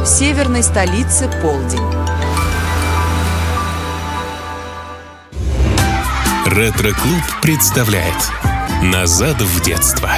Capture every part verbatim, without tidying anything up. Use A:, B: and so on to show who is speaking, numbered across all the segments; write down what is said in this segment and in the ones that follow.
A: В северной столице полдень.
B: Ретро-клуб представляет «Назад в детство».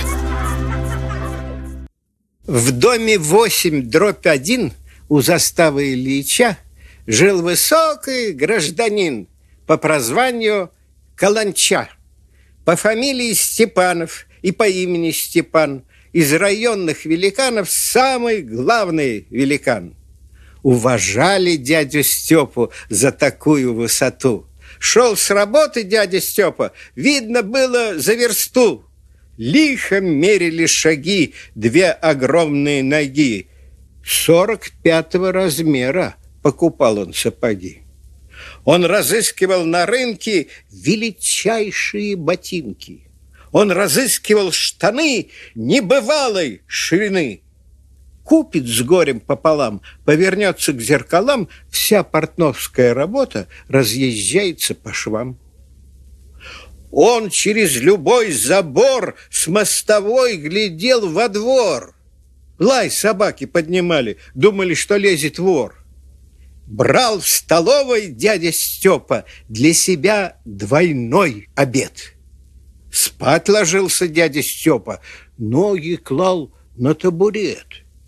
C: В доме восемь дробь один у заставы Ильича жил высокий гражданин по прозванию Каланча, по фамилии Степанов и по имени Степан. Из районных великанов самый главный великан. Уважали дядю Степу за такую высоту. Шел с работы дядя Степа, видно было за версту. Лихо мерили шаги две огромные ноги. Сорок пятого размера покупал он сапоги. Он разыскивал на рынке величайшие ботинки. Он разыскивал штаны небывалой ширины. Купит с горем пополам, повернется к зеркалам, вся портновская работа разъезжается по швам. Он через любой забор с мостовой глядел во двор. Лай собаки поднимали, думали, что лезет вор. Брал в столовой дядя Степа для себя двойной обед. Спать ложился дядя Степа, ноги клал на табурет.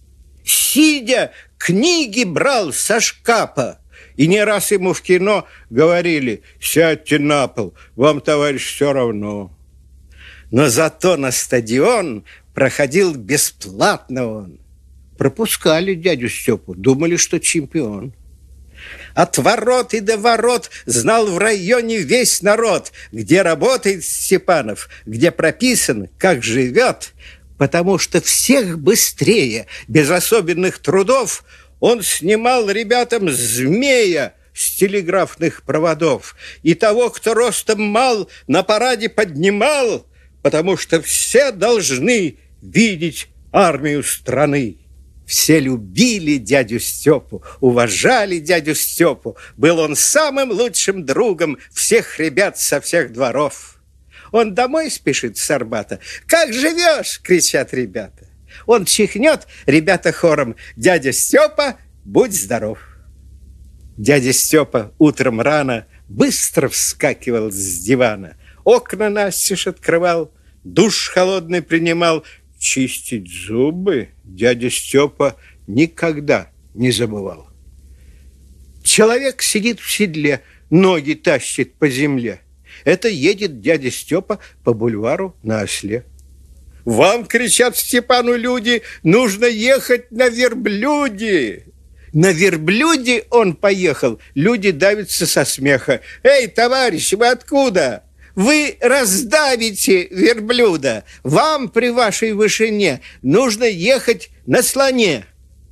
C: Сидя, книги брал со шкафа. И не раз ему в кино говорили: сядьте на пол, вам, товарищ, все равно. Но зато на стадион проходил бесплатно он. Пропускали дядю Степу, думали, что чемпион. От ворот и до ворот знал в районе весь народ, где работает Степанов, где прописан, как живет, потому что всех быстрее, без особенных трудов, он снимал ребятам змея с телеграфных проводов, и того, кто ростом мал, на параде поднимал, потому что все должны видеть армию страны. Все любили дядю Степу, уважали дядю Степу. Был он самым лучшим другом всех ребят со всех дворов. Он домой спешит с Арбата. «Как живешь?» – кричат ребята. Он чихнет, ребята хором: «Дядя Степа, будь здоров!» Дядя Степа утром рано быстро вскакивал с дивана. Окна настежь открывал, душ холодный принимал. Чистить зубы дядя Степа никогда не забывал. Человек сидит в седле, ноги тащит по земле. Это едет дядя Степа по бульвару на осле. «Вам, — кричат Степану люди, — нужно ехать на верблюде!» На верблюде он поехал, люди давятся со смеха. «Эй, товарищ, вы откуда? Вы раздавите верблюда. Вам при вашей вышине нужно ехать на слоне».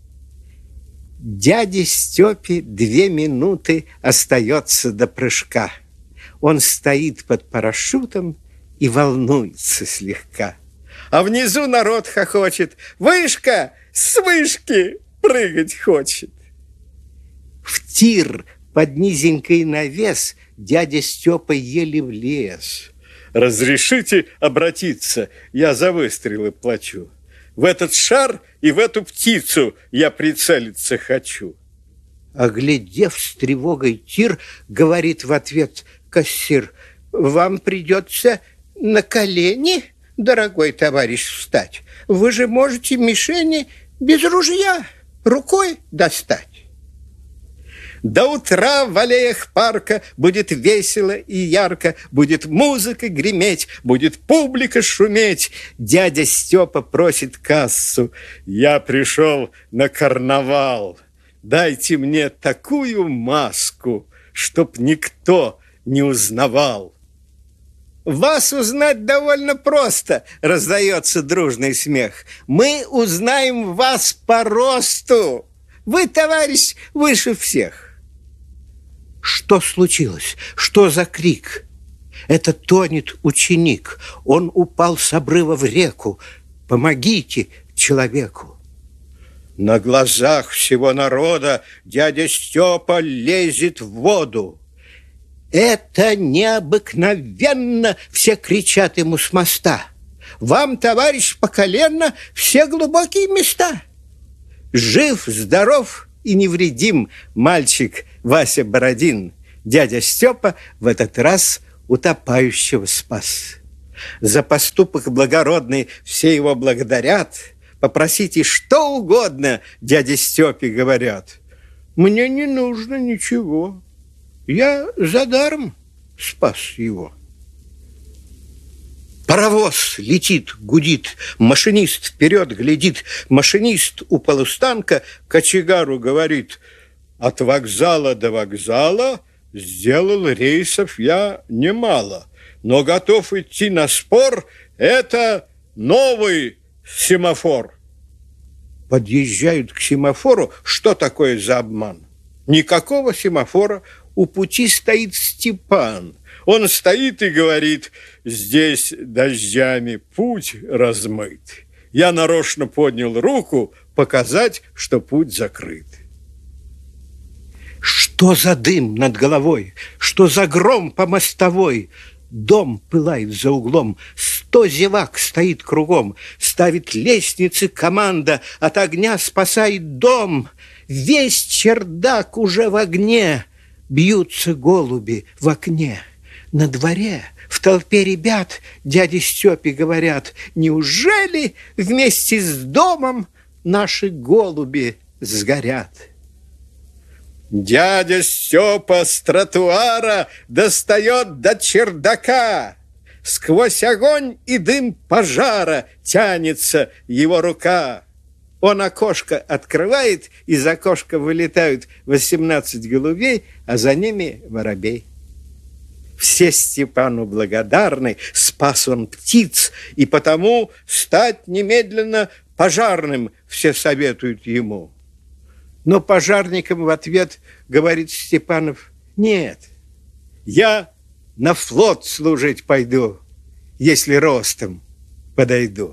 C: Дяде Степе две минуты остается до прыжка. Он стоит под парашютом и волнуется слегка. А внизу народ хохочет: «Вышка с вышки прыгать хочет». В тир под низенький навес дядя Степа еле влез. «Разрешите обратиться? Я за выстрелы плачу. В этот шар и в эту птицу я прицелиться хочу». Оглядев с тревогой тир, говорит в ответ кассир: «Вам придется на колени, дорогой товарищ, встать. Вы же можете мишени без ружья рукой достать». До утра в аллеях парка будет весело и ярко, будет музыка греметь, будет публика шуметь. Дядя Степа просит кассу: «Я пришел на карнавал. Дайте мне такую маску, чтоб никто не узнавал». «Вас узнать довольно просто», — раздается дружный смех. «Мы узнаем вас по росту. Вы, товарищ, выше всех». Что случилось? Что за крик? Это тонет ученик. Он упал с обрыва в реку. Помогите человеку. На глазах всего народа дядя Степа лезет в воду. «Это необыкновенно!» — все кричат ему с моста. «Вам, товарищ, по колено все глубокие места!» Жив, здоров и невредим мальчик Вася Бородин. Дядя Степа в этот раз утопающего спас. За поступок благородный все его благодарят. Попросите что угодно, дяде Степе говорят. Мне не нужно ничего. Я за даром спас его. Паровоз летит, гудит, машинист вперед глядит. Машинист у полустанка кочегару говорит: от вокзала до вокзала сделал рейсов я немало, но готов идти на спор, это новый семафор. Подъезжают к семафору. Что такое за обман? Никакого семафора. У пути стоит Степан. Он стоит и говорит: здесь дождями путь размыт. Я нарочно поднял руку показать, что путь закрыт. Что за дым над головой? Что за гром по мостовой? Дом пылает за углом, сто зевак стоит кругом. Ставит лестницы команда, от огня спасает дом. Весь чердак уже в огне, бьются голуби в окне. На дворе в толпе ребят дяде Степе говорят: неужели вместе с домом наши голуби сгорят? Дядя Степа с тротуара достает до чердака. Сквозь огонь и дым пожара тянется его рука. Он окошко открывает, из окошка вылетают восемнадцать голубей, а за ними воробей. Все Степану благодарны, спас он птиц, и потому стать немедленно пожарным все советуют ему. Но пожарникам в ответ говорит Степанов: нет, я на флот служить пойду, если ростом подойду.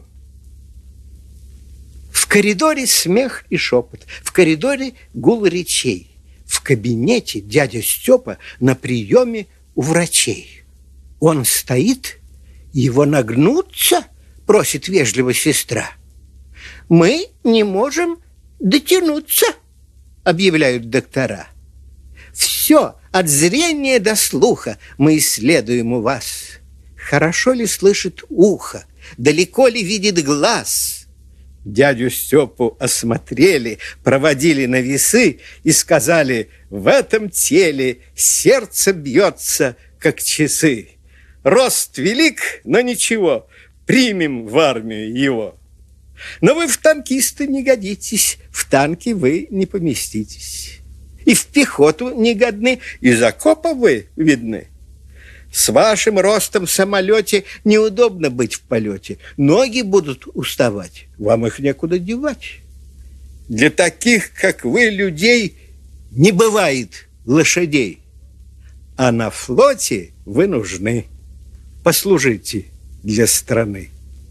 C: В коридоре смех и шепот, в коридоре гул речей. В кабинете дядя Степа на приеме у врачей. Он стоит, его нагнуться просит вежливо сестра. Мы не можем дотянуться, объявляют доктора. Все, от зрения до слуха, мы исследуем у вас. Хорошо ли слышит ухо, далеко ли видит глаз? Дядю Степу осмотрели, проводили на весы и сказали: в этом теле сердце бьется, как часы. Рост велик, но ничего, примем в армию его. Но вы в танкисты не годитесь, в танки вы не поместитесь. И в пехоту не годны, из окопа вы видны. С вашим ростом в самолете неудобно быть в полете. Ноги будут уставать, вам их некуда девать. Для таких, как вы, людей, не бывает лошадей. А на флоте вы нужны. Послужите для страны.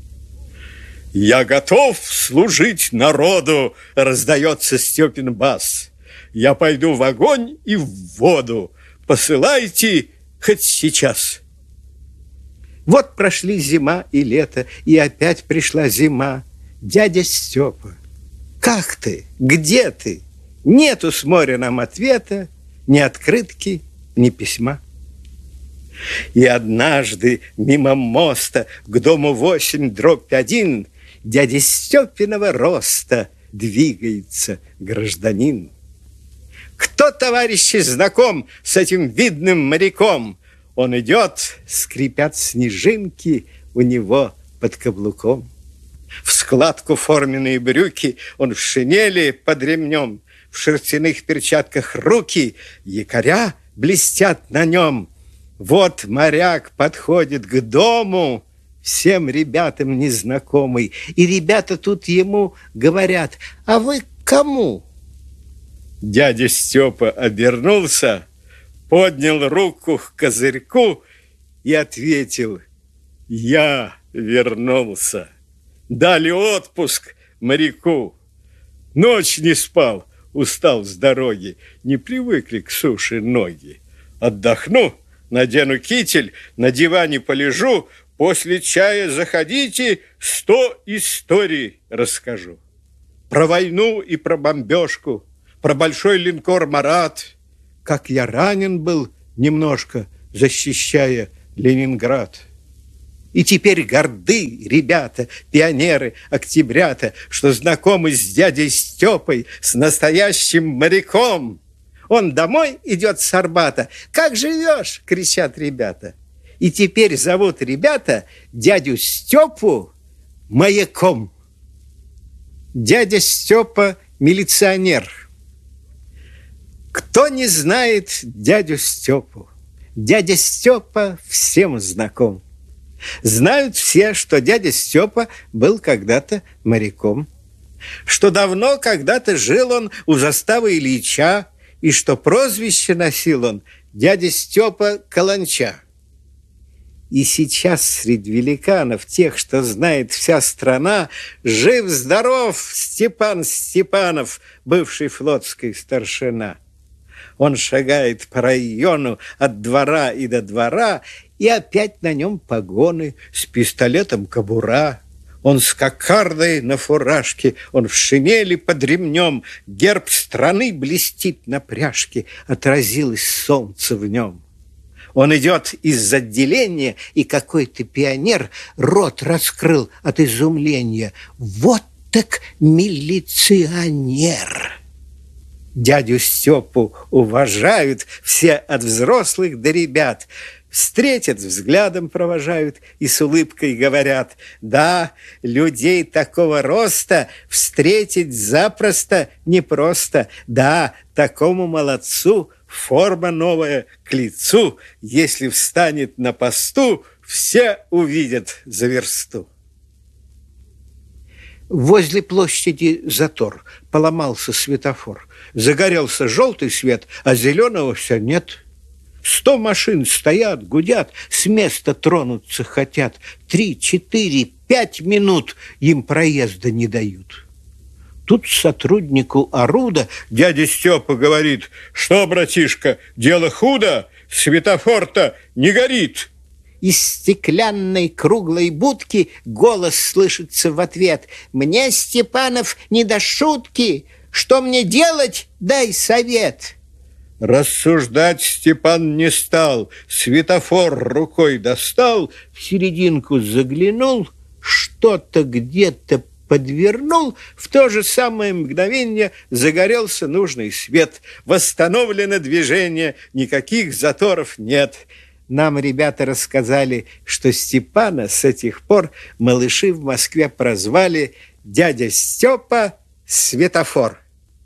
C: Я готов служить народу, раздается Степин бас. Я пойду в огонь и в воду. Посылайте хоть сейчас. Вот прошли зима и лето, и опять пришла зима. Дядя Степа, как ты? Где ты? Нету с моря нам ответа, ни открытки, ни письма. И однажды мимо моста к дому восемь дробь один дяди Степиного роста двигается гражданин. Кто, товарищи, знаком с этим видным моряком? Он идет, скрипят снежинки у него под каблуком. В складку форменные брюки, он в шинели под ремнем, в шерстяных перчатках руки, якоря блестят на нем. Вот моряк подходит к дому, всем ребятам незнакомый, и ребята тут ему говорят: а вы к кому? Дядя Степа обернулся, поднял руку к козырьку и ответил: я вернулся. Дали отпуск моряку. Ночь не спал, устал с дороги, не привыкли к суше ноги. Отдохну, надену китель, на диване полежу, после чая заходите, сто историй расскажу. про войну и про бомбежку, про большой линкор «Марат», как я ранен был немножко, защищая Ленинград. И теперь горды ребята, пионеры, октябрята, что знакомы с дядей Степой, с настоящим моряком. Он домой идет с Арбата. «Как живешь?» – кричат ребята. И теперь зовут ребята дядю Степу маяком. Дядя Степа – милиционер. Кто не знает дядю Степу? Дядя Степа всем знаком. Знают все, что дядя Степа был когда-то моряком, что давно когда-то жил он у заставы Ильича, и что прозвище носил он дядя Степа Каланча. И сейчас среди великанов, тех, что знает вся страна, жив-здоров Степан Степанов, бывший флотский старшина. Он шагает по району от двора и до двора, и опять на нем погоны, с пистолетом кобура. Он с кокардой на фуражке, он в шинели под ремнем, герб страны блестит на пряжке, отразилось солнце в нем. Он идет из отделения, и какой-то пионер рот раскрыл от изумления. Вот так милиционер! Дядю Степу уважают все от взрослых до ребят. Встретят, взглядом провожают и с улыбкой говорят: да, людей такого роста встретить запросто непросто. Да, такому молодцу форма новая к лицу. Если встанет на посту, все увидят за версту. Возле площади затор, поломался светофор. Загорелся желтый свет, а зеленого все нет. Сто машин стоят, гудят, с места тронуться хотят. Три, четыре, пять минут им проезда не дают. Тут сотруднику оруда дядя Степа говорит: что, братишка, дело худо, светофор-то не горит. Из стеклянной круглой будки голос слышится в ответ: мне, Степанов, не до шутки, что мне делать, дай совет. Рассуждать Степан не стал, светофор рукой достал, в серединку заглянул, что-то где-то подвернул, в то же самое мгновение загорелся нужный свет. Восстановлено движение, никаких заторов нет. Нам ребята рассказали, что Степана с этих пор малыши в Москве прозвали дядя Степа Светофор.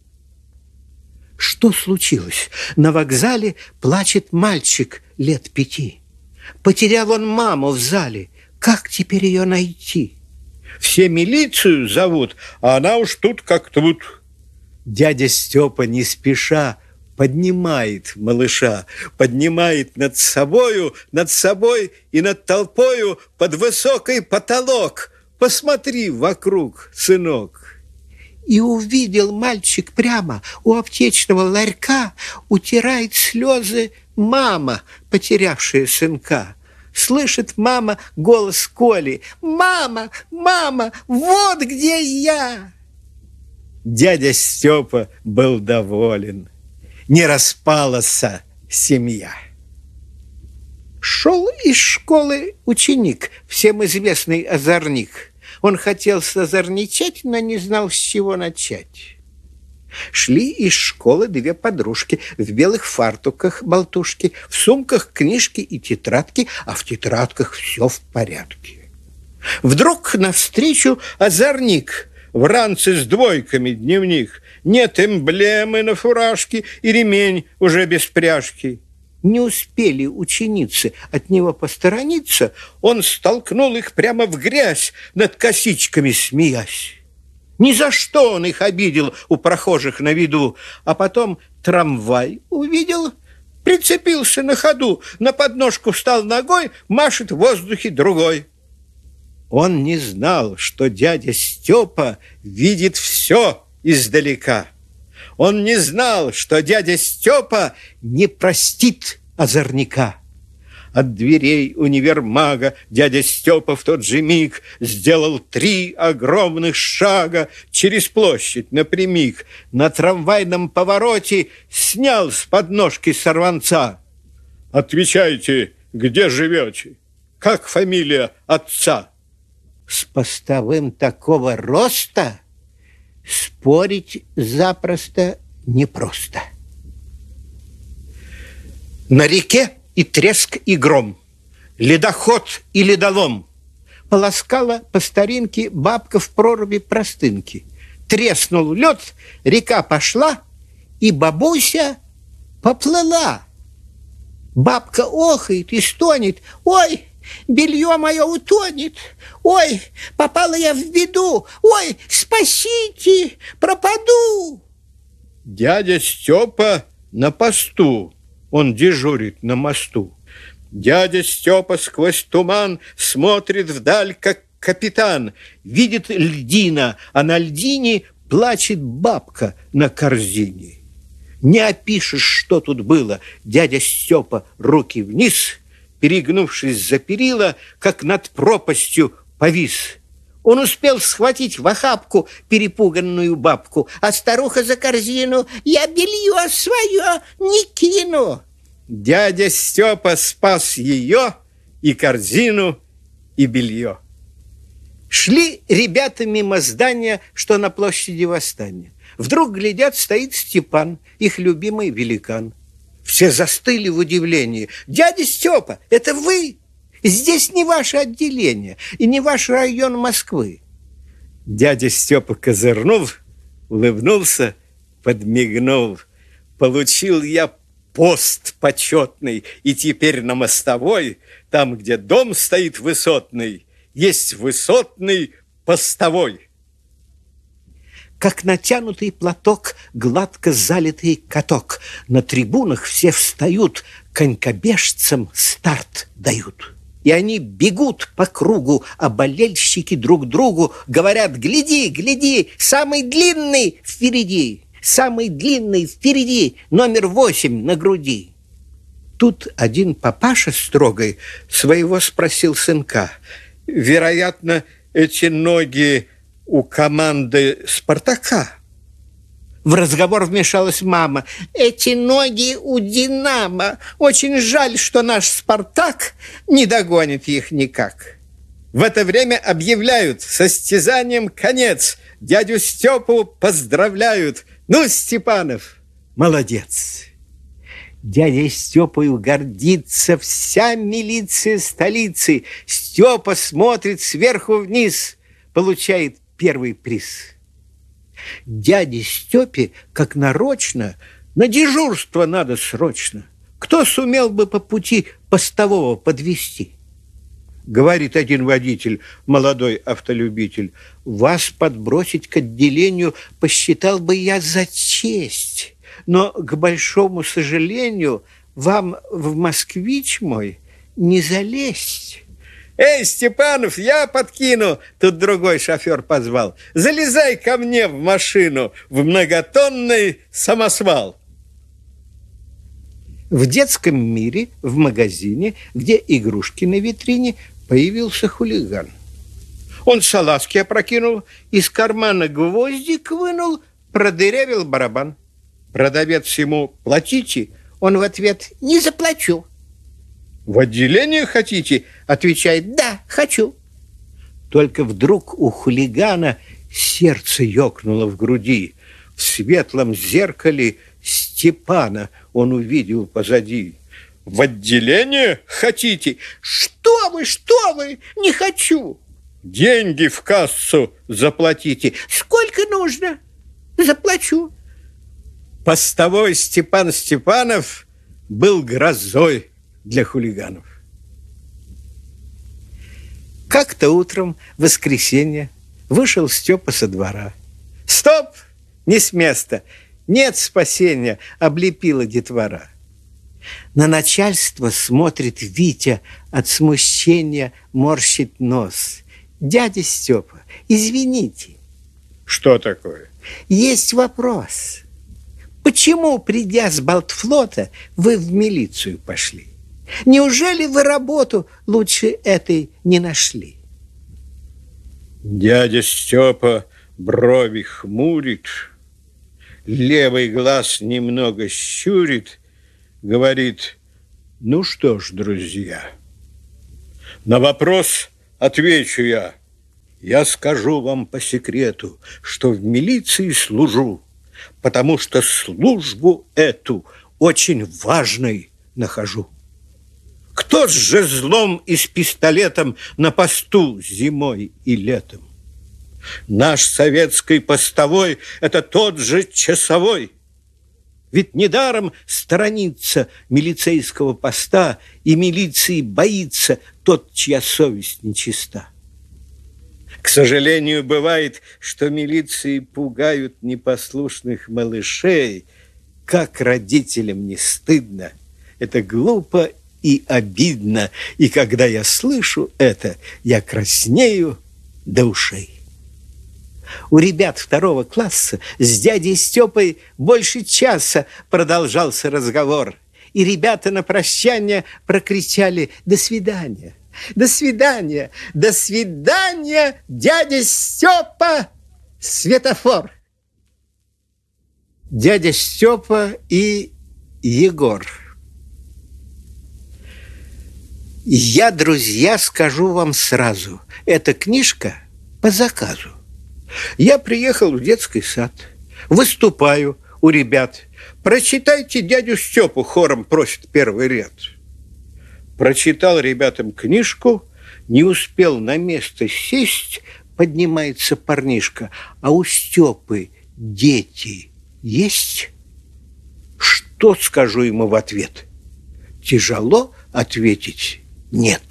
C: Что случилось? На вокзале плачет мальчик лет пяти. Потерял он маму в зале. Как теперь ее найти? Все милицию зовут, а она уж тут как тут. Дядя Степа не спеша поднимает малыша, поднимает над собою, над собой и над толпою под высокий потолок. Посмотри вокруг, сынок. И увидел мальчик прямо у аптечного ларька, утирает слезы мама, потерявшая сынка. Слышит мама голос Коли: «Мама, мама, вот где я!» Дядя Степа был доволен. Не распалась семья. Шел из школы ученик, всем известный озорник. Он хотел созорничать, но не знал, с чего начать. Шли из школы две подружки в белых фартуках болтушки, в сумках книжки и тетрадки, а в тетрадках все в порядке. Вдруг навстречу озорник в ранце с двойками дневник. Нет эмблемы на фуражке и ремень уже без пряжки. Не успели ученицы от него посторониться, он столкнул их прямо в грязь, над косичками смеясь. Ни за что он их обидел у прохожих на виду, а потом трамвай увидел, прицепился на ходу, на подножку встал ногой, машет в воздухе другой. Он не знал, что дядя Степа видит все издалека. Он не знал, что дядя Степа не простит озорника. От дверей универмага дядя Степа в тот же миг сделал три огромных шага через площадь напрямик. На трамвайном повороте снял с подножки сорванца. «Отвечайте, где живете? Как фамилия отца?» С постовым такого роста спорить запросто непросто. На реке и треск, и гром, ледоход и ледолом. Полоскала по старинке бабка в проруби простынки. Треснул лед, река пошла, и бабуся поплыла. Бабка охает и стонет: «Ой, белье мое утонет! Ой, попала я в беду! Ой, спасите, пропаду!» Дядя Степа на посту. Он дежурит на мосту. Дядя Степа сквозь туман смотрит вдаль, как капитан. Видит льдина, а на льдине плачет бабка на корзине. Не опишешь, что тут было. Дядя Степа руки вниз, перегнувшись за перила, как над пропастью повис. Он успел схватить в охапку перепуганную бабку, а старуха за корзину: «Я белье свое не кину!» Дядя Степа спас ее, и корзину, и белье. Шли ребята мимо здания, что на площади Восстания. Вдруг, глядят, стоит Степан, их любимый великан. Все застыли в удивлении. «Дядя Степа, это вы? Здесь не ваше отделение и не ваш район Москвы». Дядя Степа козырнул, улыбнулся, подмигнул: «Получил я пост почетный, и теперь на мостовой, там, где дом стоит высотный, есть высотный постовой». Как натянутый платок гладко залитый каток. На трибунах все встают, конькобежцам старт дают. И они бегут по кругу, а болельщики друг другу говорят: «Гляди, гляди, самый длинный впереди, самый длинный впереди, номер восемь на груди». Тут один папаша строгой своего спросил сынка: «Вероятно, эти ноги у команды «Спартака»?» В разговор вмешалась мама: «Эти ноги у «Динамо». Очень жаль, что наш «Спартак» не догонит их никак». В это время объявляют: состязанием конец. Дядю Степу поздравляют. «Ну, Степанов, молодец!» Дядя Степою гордится вся милиция столицы. Степа смотрит сверху вниз, получает первый приз. Дяде Степе, как нарочно, на дежурство надо срочно. Кто сумел бы по пути постового подвести? Говорит один водитель, молодой автолюбитель: «Вас подбросить к отделению посчитал бы я за честь, но, к большому сожалению, вам в москвич мой не залезть». «Эй, Степанов, я подкину!» Тут другой шофер позвал: «Залезай ко мне в машину, в многотонный самосвал». В детском мире, в магазине, где игрушки на витрине, появился хулиган. Он салазки опрокинул, из кармана гвоздик вынул, продырявил барабан. Продавец ему: «Платите?» Он в ответ: «Не заплачу». «В отделение хотите?» Отвечает: «Да, хочу». Только вдруг у хулигана сердце ёкнуло в груди. В светлом зеркале Степана он увидел позади. «В отделение хотите?» «Что вы, что вы, не хочу». «Деньги в кассу заплатите». «Сколько нужно? Заплачу». Постовой Степан Степанов был грозой для хулиганов. Как-то утром, в воскресенье, вышел Степа со двора. «Стоп! Не с места! Нет спасения!» — облепила детвора. На начальство смотрит Витя, от смущения морщит нос. «Дядя Степа, извините». «Что такое?» «Есть вопрос. Почему, придя с Балтфлота, вы в милицию пошли? Неужели вы работу лучше этой не нашли? Дядя Степа брови хмурит, левый глаз немного щурит, говорит: ну что ж, друзья, на вопрос отвечу я. Я скажу вам по секрету, что в милиции служу, потому что службу эту очень важной нахожу. Кто с жезлом и с пистолетом на посту зимой и летом? Наш советский постовой – это тот же часовой. Ведь недаром сторонится милицейского поста, и милиции боится тот, чья совесть нечиста. К сожалению, бывает, что милиции пугают непослушных малышей. Как родителям не стыдно, это глупо и обидно. И когда я слышу это, я краснею до ушей. У ребят второго класса с дядей Степой больше часа продолжался разговор. И ребята на прощание прокричали: «До свидания! До свидания! До свидания, дядя Степа! Светофор!» Дядя Степа и Егор. Я, друзья, скажу вам сразу, эта книжка по заказу. Я приехал в детский сад, выступаю у ребят. «Прочитайте дядю Степу», хором просит первый ряд. Прочитал ребятам книжку, не успел на место сесть, поднимается парнишка: а у Степы дети есть? Что скажу ему в ответ? Тяжело ответить нет.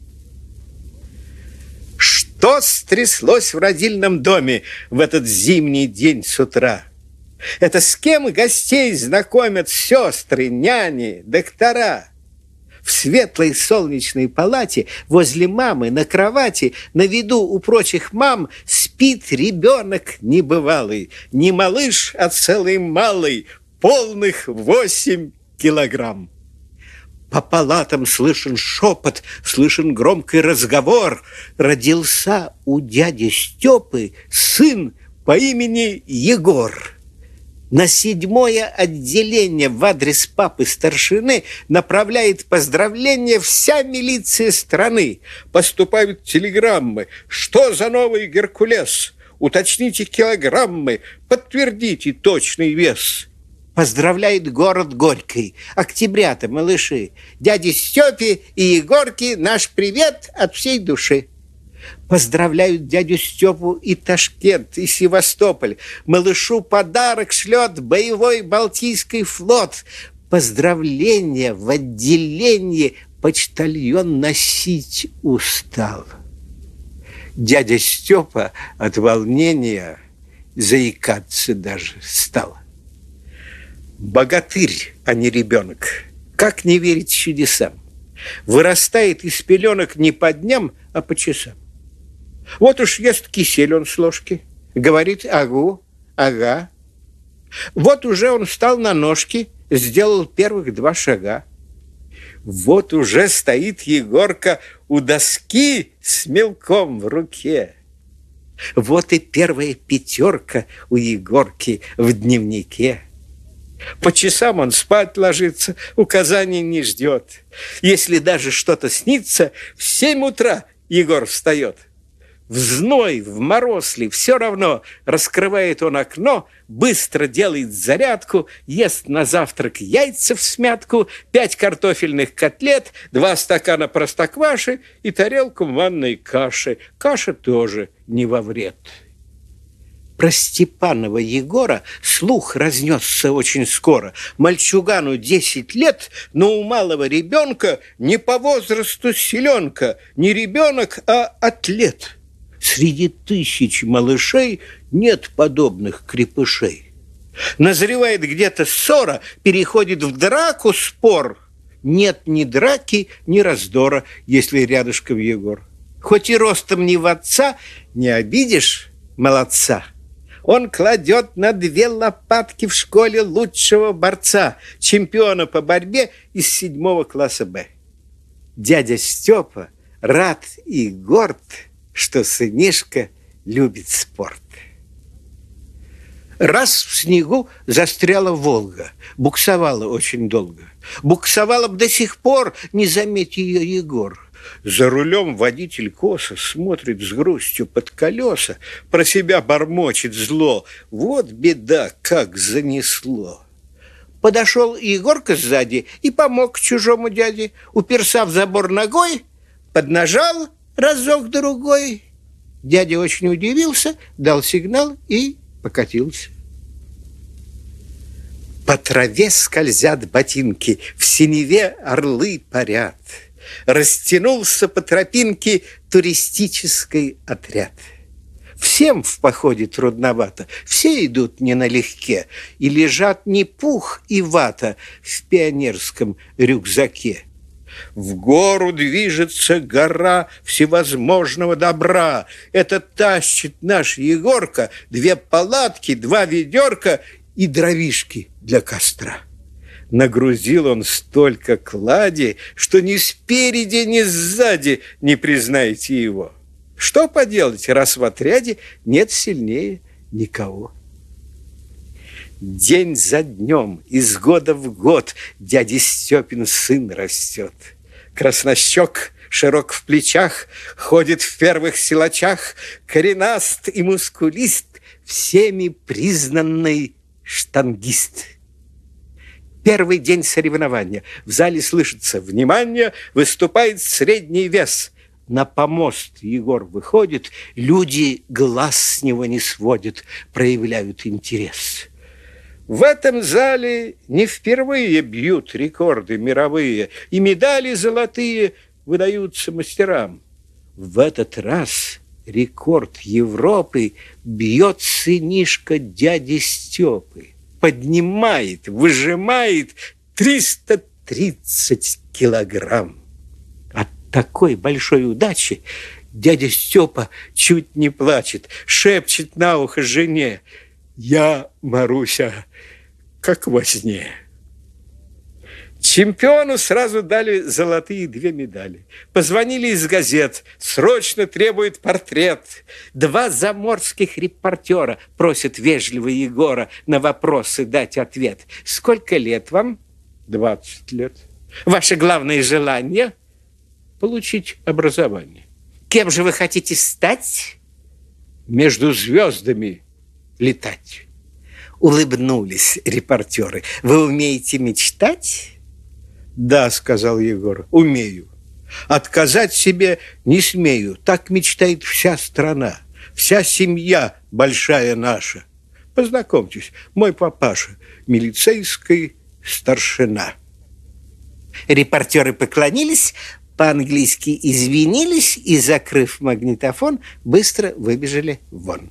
C: Что стряслось в родильном доме в этот зимний день с утра? Это с кем гостей знакомят сестры, няни, доктора? В светлой солнечной палате возле мамы на кровати на виду у прочих мам спит ребенок небывалый. Не малыш, а целый малый, полных восемь килограмм. По палатам слышен шепот, слышен громкий разговор. Родился у дяди Степы сын по имени Егор. На седьмое отделение в адрес папы старшины направляет поздравления вся милиция страны. Поступают телеграммы: что за новый Геркулес? Уточните килограммы, подтвердите точный вес. Поздравляет город Горький. Октябрята, малыши, дяде Степе и Егорке наш привет от всей души. Поздравляют дядю Степу и Ташкент, и Севастополь. Малышу подарок шлет боевой Балтийский флот. Поздравления в отделении почтальон носить устал. Дядя Степа от волнения заикаться даже стал. Богатырь, а не ребенок. Как не верить чудесам? Вырастает из пеленок не по дням, а по часам. Вот уж ест кисель он с ложки, говорит: агу, ага. Вот уже он встал на ножки, сделал первых два шага. Вот уже стоит Егорка у доски с мелком в руке. Вот и первая пятерка у Егорки в дневнике. По часам он спать ложится, указаний не ждет. Если даже что-то снится, в семь утра Егор встает. В зной, в мороз ли, все равно раскрывает он окно, быстро делает зарядку, ест на завтрак яйца всмятку, пять картофельных котлет, два стакана простокваши и тарелку манной каши. Каша тоже не во вред. Про Степанова Егора слух разнесся очень скоро. Мальчугану десять лет, но у малого ребенка не по возрасту селенка, не ребенок, а атлет. Среди тысяч малышей нет подобных крепышей. Назревает где-то ссора, переходит в драку спор. Нет ни драки, ни раздора, если рядышком Егор. Хоть и ростом не в отца, не обидишь молодца. Он кладет на две лопатки в школе лучшего борца, чемпиона по борьбе из седьмого класса Б. Дядя Степа рад и горд, что сынишка любит спорт. Раз в снегу застряла Волга, буксовала очень долго. Буксовала б до сих пор, не заметь ее Егор. За рулем водитель косо смотрит с грустью под колеса, про себя бормочет зло. Вот беда, как занесло. Подошел Егорка сзади и помог чужому дяде. Уперся в забор ногой, поднажал разок-другой. Дядя очень удивился, дал сигнал и покатился. По траве скользят ботинки, в синеве орлы парят. Растянулся по тропинке туристический отряд. Всем в походе трудновато, все идут не налегке, и лежат не пух и вата в пионерском рюкзаке. В гору движется гора всевозможного добра. Это тащит наш Егорка две палатки, два ведерка и дровишки для костра. Нагрузил он столько клади, что ни спереди, ни сзади не признаете его. Что поделать, раз в отряде нет сильнее никого. День за днем, из года в год дядя Степин сын растет. Краснощек, широк в плечах, ходит в первых силачах, коренаст и мускулист, всеми признанный штангист. Первый день соревнования. В зале слышится внимание, выступает средний вес. На помост Егор выходит, люди глаз с него не сводят, проявляют интерес. В этом зале не впервые бьют рекорды мировые, и медали золотые выдаются мастерам. В этот раз рекорд Европы бьет сынишка дяди Степы. Поднимает, выжимает триста тридцать килограмм. От такой большой удачи дядя Степа чуть не плачет, шепчет на ухо жене: «Я, Маруся, как во сне». Чемпиону сразу дали золотые две медали. Позвонили из газет, срочно требует портрет. Два заморских репортера просят вежливо Егора на вопросы дать ответ. Сколько лет вам? Двадцать лет. Ваше главное желание? Получить образование. Кем же вы хотите стать? Между звездами летать. Улыбнулись репортеры. Вы умеете мечтать? Да, сказал Егор, умею. Отказать себе не смею. Так мечтает вся страна, вся семья большая наша. Познакомьтесь, мой папаша, милицейский старшина. Репортеры поклонились, по-английски извинились и, закрыв магнитофон, быстро выбежали вон.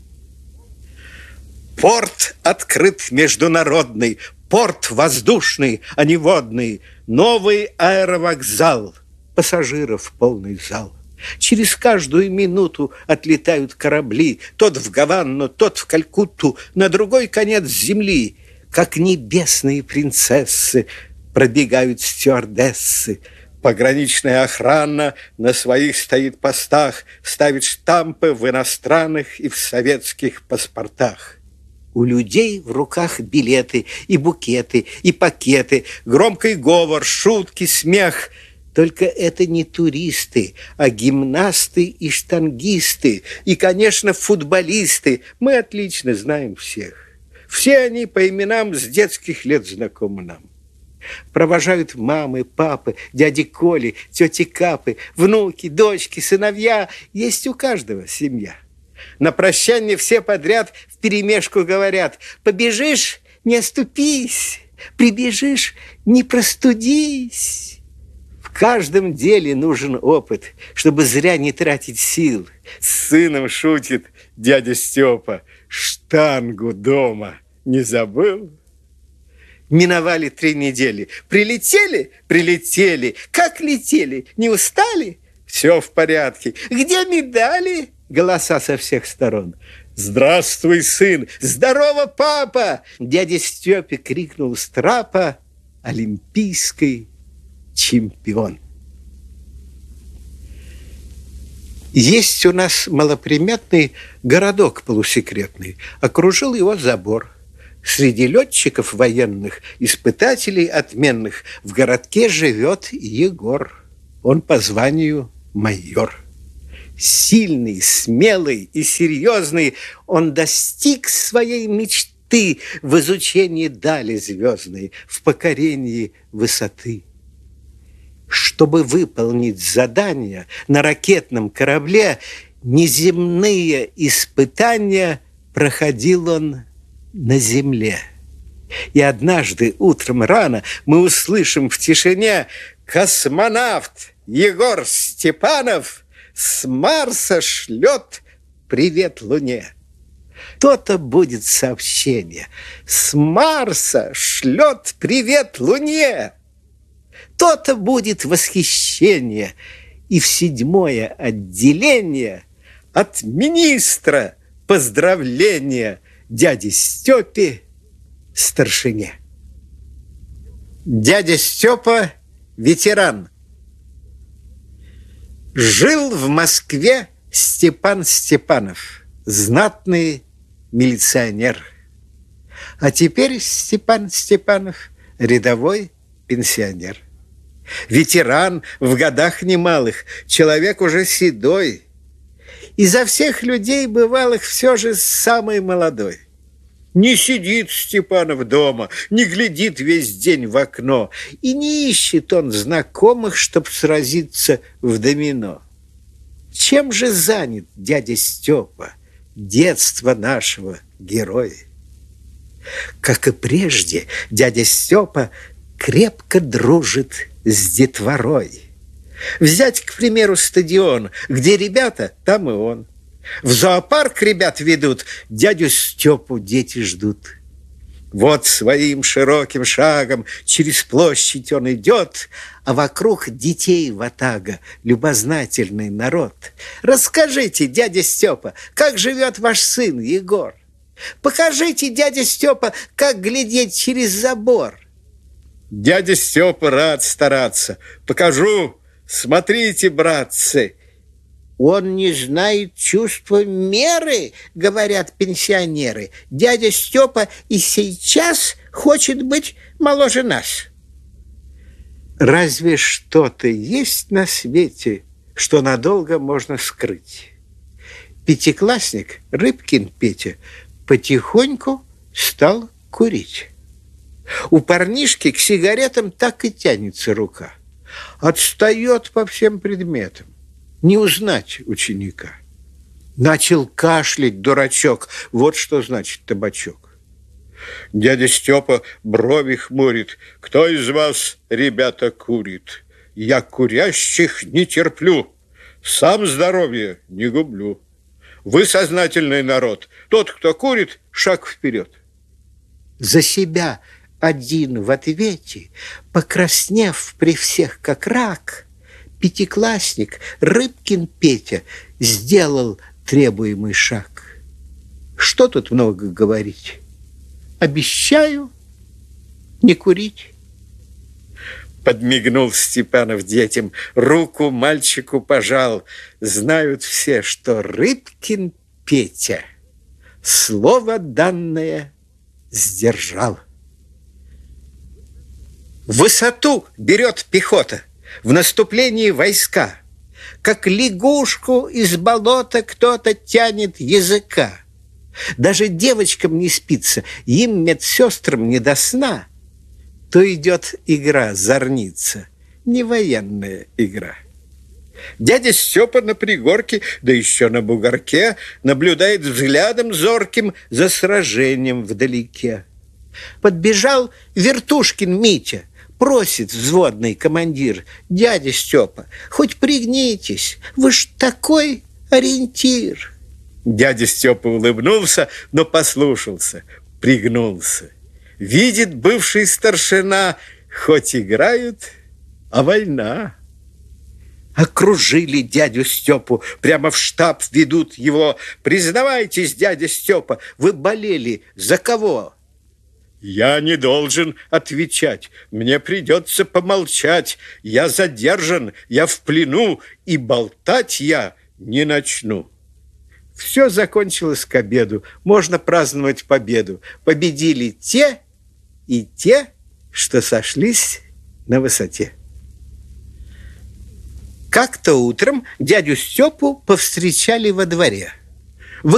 C: Порт открыт международный, порт воздушный, а не водный, новый аэровокзал, пассажиров полный зал. Через каждую минуту отлетают корабли, тот в Гавану, тот в Калькутту, на другой конец земли. Как небесные принцессы пробегают стюардессы. Пограничная охрана на своих стоит постах, ставит штампы в иностранных и в советских паспортах. У людей в руках билеты и букеты, и пакеты, громкий говор, шутки, смех. Только это не туристы, а гимнасты и штангисты, и, конечно, футболисты. Мы отлично знаем всех. Все они по именам с детских лет знакомы нам. Провожают мамы, папы, дяди Коли, тети Капы, внуки, дочки, сыновья. Есть у каждого семья. На прощание все подряд вперемешку говорят: побежишь, не оступись, прибежишь, не простудись. В каждом деле нужен опыт, чтобы зря не тратить сил. С сыном шутит дядя Степа: штангу дома не забыл? Миновали три недели. Прилетели? Прилетели. Как летели? Не устали? Все в порядке. Где медали? Голоса со всех сторон. Здравствуй, сын! Здорово, папа! Дядя Степе крикнул с трапа: олимпийский чемпион. Есть у нас малоприметный городок полусекретный. Окружил его забор. Среди летчиков военных, испытателей отменных в городке живет Егор. Он по званию майор. Сильный, смелый и серьезный, он достиг своей мечты в изучении дали звездной, в покорении высоты. Чтобы выполнить задание на ракетном корабле, неземные испытания проходил он на земле. И однажды утром рано мы услышим в тишине: космонавт Егор Степанов с Марса шлет привет Луне. То-то будет сообщение: с Марса шлет привет Луне. То-то будет восхищение. И в седьмое отделение от министра поздравления дяде Степе, старшине. Дядя Степа – ветеран. Жил в Москве Степан Степанов, знатный милиционер. А теперь Степан Степанов – рядовой пенсионер. Ветеран в годах немалых, человек уже седой. Изо всех людей бывалых все же самый молодой. Не сидит Степанов дома, не глядит весь день в окно, и не ищет он знакомых, чтоб сразиться в домино. Чем же занят дядя Степа, детства нашего героя? Как и прежде, дядя Степа крепко дружит с детворой. Взять, к примеру, стадион, где ребята, там и он. В зоопарк ребят ведут, дядю Степу дети ждут. Вот своим широким шагом через площадь он идет, а вокруг детей ватага, любознательный народ. Расскажите, дядя Степа, как живет ваш сын Егор? Покажите, дядя Степа, как глядеть через забор. Дядя Степа рад стараться. Покажу. Смотрите, братцы. Он не знает чувства меры, говорят пенсионеры. Дядя Степа и сейчас хочет быть моложе нас. Разве что-то есть на свете, что надолго можно скрыть? Пятиклассник Рыбкин Петя потихоньку стал курить. У парнишки к сигаретам так и тянется рука. Отстает по всем предметам. Не узнать ученика. Начал кашлять дурачок. Вот что значит табачок. Дядя Степа брови хмурит. Кто из вас, ребята, курит? Я курящих не терплю. Сам здоровье не гублю. Вы сознательный народ. Тот, кто курит, шаг вперед. За себя один в ответе, покраснев при всех как рак, пятиклассник Рыбкин Петя сделал требуемый шаг. Что тут много говорить? Обещаю не курить. Подмигнул Степанов детям, руку мальчику пожал. Знают все, что Рыбкин Петя слово данное сдержал. Высоту берет пехота, в наступлении войска. Как лягушку из болота кто-то тянет языка. Даже девочкам не спится, им, медсестрам, не до сна. То идет игра, зорница, не военная игра. Дядя Степа на пригорке, да еще на бугорке, наблюдает взглядом зорким за сражением вдалеке. Подбежал Вертушкин Митя, просит взводный командир: дядя Степа, хоть пригнитесь, вы ж такой ориентир. Дядя Степа улыбнулся, но послушался, пригнулся. Видит бывший старшина, хоть играют, а война. Окружили дядю Степу, прямо в штаб ведут его. Признавайтесь, дядя Степа, вы болели за кого? Я не должен отвечать, мне придется помолчать. Я задержан, я в плену, и болтать я Не начну. Все закончилось к обеду. Можно праздновать победу. Победили те и те, что сошлись на высоте. Как-то утром дядю Степу повстречали во дворе.